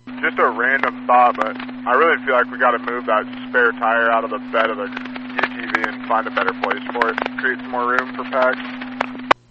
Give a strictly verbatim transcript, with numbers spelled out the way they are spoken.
Just a random thought, but I really feel like we got to move that spare tire out of the bed of the U T V and find a better place for it. Create some more room for packs.